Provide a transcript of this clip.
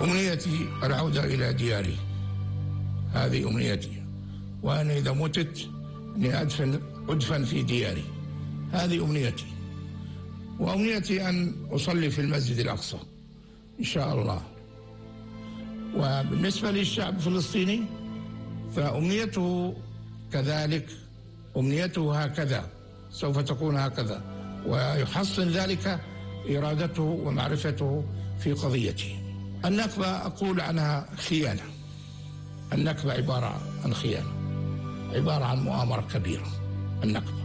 أمنيتي العودة إلى دياري، هذه أمنيتي، وأنا إذا متت أني أدفن في دياري، هذه أمنيتي. وأمنيتي أن أصلي في المسجد الأقصى إن شاء الله. وبالنسبة للشعب الفلسطيني فأمنيته كذلك، أمنيته هكذا، سوف تكون هكذا، ويحصل ذلك إرادته ومعرفته في قضيته. النكبة أقول عنها خيانة، النكبة عبارة عن خيانة، عبارة عن مؤامرة كبيرة. النكبة